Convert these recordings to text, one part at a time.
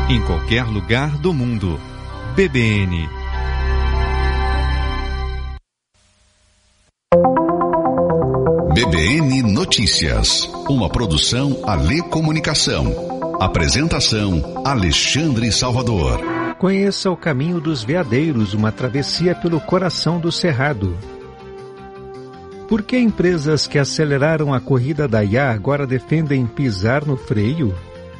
em qualquer lugar do mundo. BBN. BBN Notícias, uma produção Alê Comunicação. Apresentação Alexandre Salvador. Conheça o Caminho dos Veadeiros, uma travessia pelo coração do Cerrado. Por que empresas que aceleraram a corrida da IA agora defendem pisar no freio?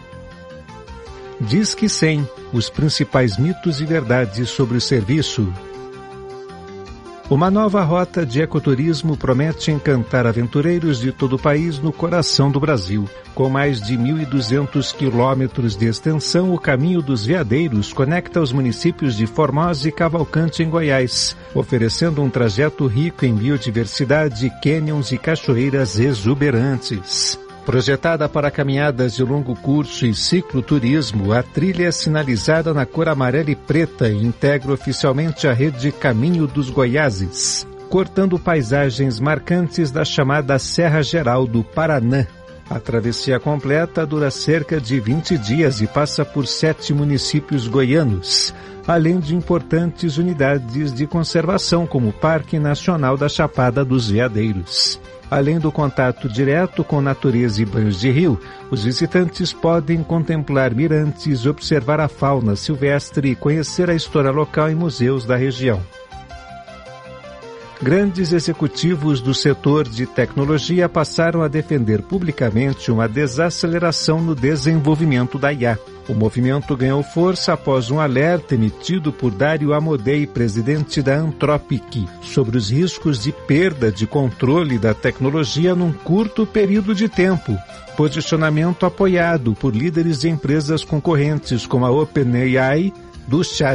Disque 100, os principais mitos e verdades sobre o serviço. Uma nova rota de ecoturismo promete encantar aventureiros de todo o país no coração do Brasil. Com mais de 1.200 quilômetros de extensão, o Caminho dos Veadeiros conecta os municípios de Formosa e Cavalcante, em Goiás, oferecendo um trajeto rico em biodiversidade, cânions e cachoeiras exuberantes. Projetada para caminhadas de longo curso e cicloturismo, a trilha é sinalizada na cor amarela e preta e integra oficialmente a rede Caminho dos Goiáses, cortando paisagens marcantes da chamada Serra Geral do Paraná. A travessia completa dura cerca de 20 dias e passa por 7 municípios goianos, além de importantes unidades de conservação como o Parque Nacional da Chapada dos Veadeiros. Além do contato direto com natureza e banhos de rio, os visitantes podem contemplar mirantes, observar a fauna silvestre e conhecer a história local em museus da região. Grandes executivos do setor de tecnologia passaram a defender publicamente uma desaceleração no desenvolvimento da IA. O movimento ganhou força após um alerta emitido por Dario Amodei, presidente da Anthropic, sobre os riscos de perda de controle da tecnologia num curto período de tempo. Posicionamento apoiado por líderes de empresas concorrentes como a OpenAI, do